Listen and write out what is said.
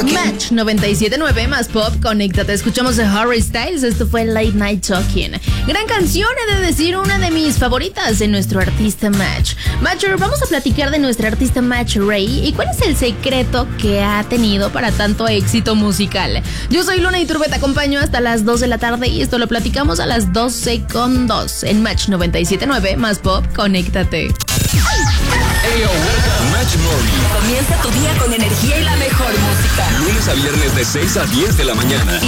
Talking. Match 97.9 más pop, conéctate. Escuchamos de Harry Styles, esto fue Late Night Talking. Gran canción, he de decir, una de mis favoritas de nuestro artista Match. Matcher, vamos a platicar de nuestra artista Match Ray y cuál es el secreto que ha tenido para tanto éxito musical. Yo soy Luna Iturbe, te acompaño hasta las 2 de la tarde y esto lo platicamos a las 12:02 en Match 97.9 más pop, conéctate. Ayo, Match Morning. Comienza tu día con energía y la mejor música. Lunes a viernes de 6 a 10 de la mañana.